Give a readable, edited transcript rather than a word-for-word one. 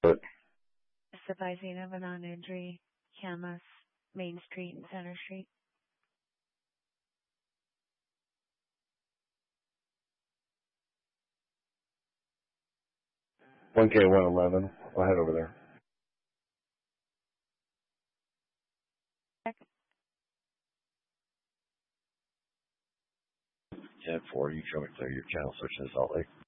But Just advising of a non-injury, Camas, Main Street and Center Street. 1K111. I'll head over there. Check. 10-4, you show me clear your channel switch in Salt Lake.